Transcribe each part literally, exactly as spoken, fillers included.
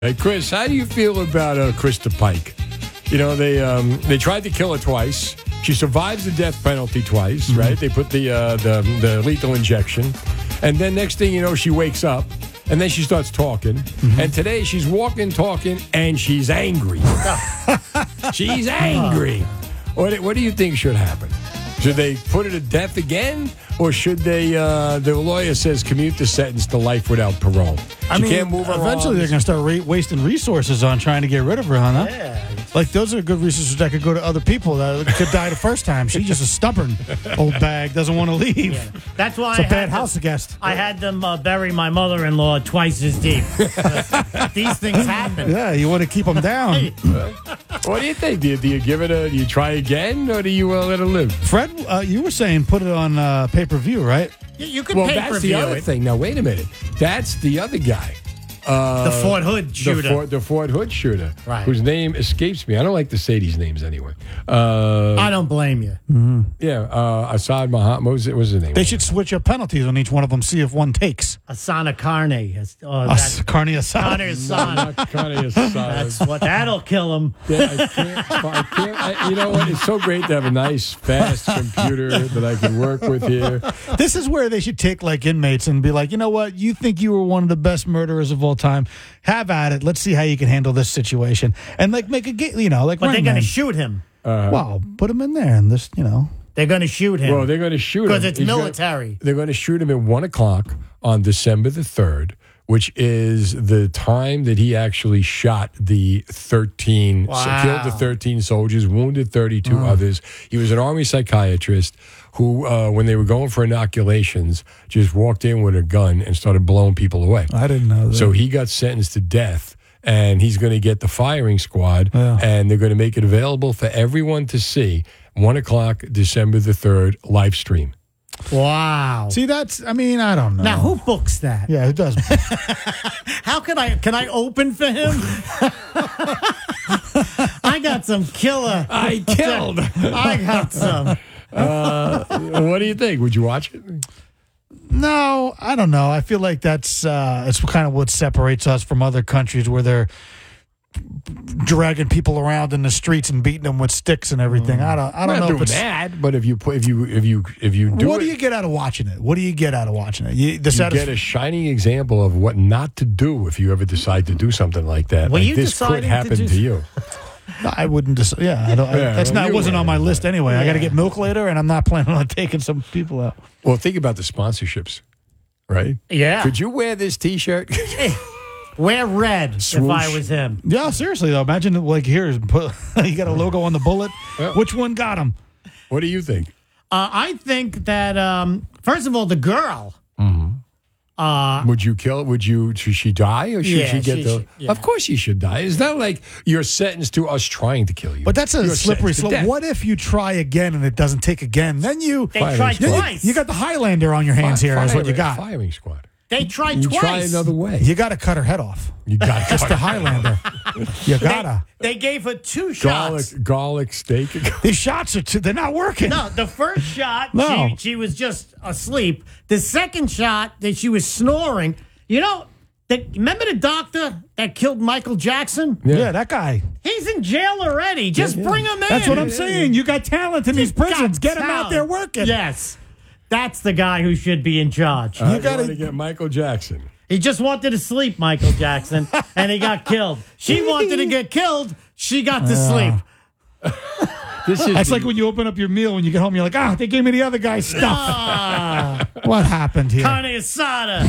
Hey, Chris, how do you feel about uh, Krista Pike? You know, they um, they tried to kill her twice. She survives the death penalty twice, mm-hmm. right? They put the, uh, the the lethal injection. And then next thing you know, she wakes up, and then she starts talking. Mm-hmm. And today she's walking, talking, and she's angry. She's angry. What, what do you think should happen? Should they put her to death again? Or should they, uh, the lawyer says, commute the sentence to life without parole? I she mean, can't move her eventually arms. they're going to start re- wasting resources on trying to get rid of her, huh? Yeah. Like, those are good resources that could go to other people that could die the first time. She's just a stubborn old bag, doesn't want to leave. Yeah. That's why It's I a bad had house them, guest. I had them uh, bury my mother-in-law twice as deep. These things happen. Yeah, you want to keep them down. What do you think? Do you, do you give it a, do you try again, or do you uh, let her live? Fred, uh, you were saying put it on uh, pay-per-view, right? You, you can Well, pay that's per the view other it. thing. Now, wait a minute. That's the other guy. Uh, The Fort Hood shooter. The Fort, the Fort Hood shooter. Right. Whose name escapes me. I don't like to say these names anyway. Uh, I don't blame you. yeah, uh, Assad Mohammed. What was, it, what was his name? They should switch up penalties on each one of them, see if one takes. Asana Carne. Is- Uh, Us, that, Carne Assad. Carne Asana. Not Connie Assad. That's what that'll kill him. Yeah, I can't, I can't, I, you know what? It's so great to have a nice, fast computer that I can work with here. This is where they should take like inmates and be like, you know what? You think you were one of the best murderers of all time? Have at it. Let's see how you can handle this situation, and like make a game. You know, like But they're Rain going to Man. shoot him. Well, put him in there, and this, you know. They're going to shoot him. Well, they're going to shoot him. Because it's He's gonna- military. they're going to shoot him at one o'clock on December the third, which is the time that he actually shot the thirteen, Wow. killed the thirteen soldiers, wounded thirty-two others. He was an army psychiatrist who, uh, when they were going for inoculations, just walked in with a gun and started blowing people away. I didn't know that. So he got sentenced to death, and he's going to get the firing squad, Yeah. and they're going to make it available for everyone to see. One o'clock, December the third, live stream. Wow. See, that's. I mean, I don't know. Now, who books that? Yeah, who does? How can I, can I open for him? I got some killer. I killed. I got some. Uh, what do you think? Would you watch it? No, I don't know. I feel like that's uh, it's kind of what separates us from other countries where they're dragging people around in the streets and beating them with sticks and everything. I don't. I I'm don't not know doing if it's. that, but if you put- if you if you if you do What it, do you get out of watching it? What do you get out of watching it? You, the you satisf- get a shining example of what not to do if you ever decide to do something like that. Were like you this could deciding to happen to, do- you. I wouldn't. Dis- yeah, I don't. I- Yeah, that's well, not. you Wasn't were. on my list anyway. I got to get milk later, and I'm not planning on taking some people out. Well, think about the sponsorships, right? Yeah. Could you wear this T-shirt? Wear red if Swoosh. I was him. Yeah, seriously though. Imagine like here, put, you got a logo on the bullet. Yeah. Which one got him? What do you think? Uh, I think that, um, first of all, the girl. Uh, Would you kill? Would you? Should she die, or should Yeah, she get she the? should- yeah. Of course, she should die. It's not like you're sentenced to us trying to kill you. But that's a You're slippery sentenced to slope. death. What if you try again and it doesn't take again? Then you they Firing tried squad. twice. you got the Highlander on your hands here. Is what you got. Firing squad. they tried You twice. try another way. You got to cut her head off. You got It's the Highlander. You gotta. They gave her two garlic shots. garlic steak. These shots are too, they're not working. No, the first shot, No. she, she was just asleep. The second shot, that she was snoring. You know, the, remember the doctor that killed Michael Jackson? Yeah. that guy. He's in jail already. Just Yeah, yeah. bring him in. That's what I'm saying. You got talent in these Got prisons. Get him out talent. there working. Yes. That's the guy who should be in charge. Uh, you gotta- got to get Michael Jackson. He just wanted to sleep, Michael Jackson, and he got killed. She wanted to get killed. She got to sleep. This is That's like when you open up your meal when you get home. You're like, ah, they gave me the other guy's stuff. Ah, What happened here? carne asada.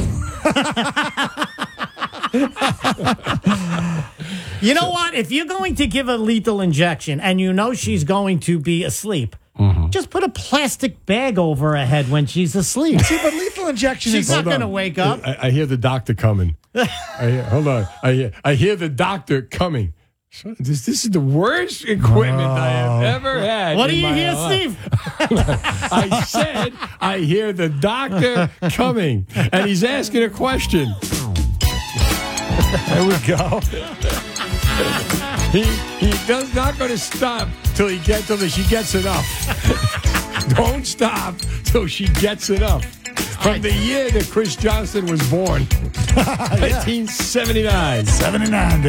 You know what? If you're going to give a lethal injection and you know she's going to be asleep, just put a plastic bag over her head when she's asleep. See, but lethal injection She's is. not Hold going to on. wake up. I, I hear the doctor coming. I hear, hold on. I hear, I hear the doctor coming. So This, this is the worst equipment I have ever had. What do in you my hear, life. Steve? I said I hear the doctor coming, and he's asking a question. There we go. He he does not going to stop till he gets till she gets enough. Don't stop till she gets enough. From the year that Chris Johnson was born, nineteen seventy-nine. seventy-nine.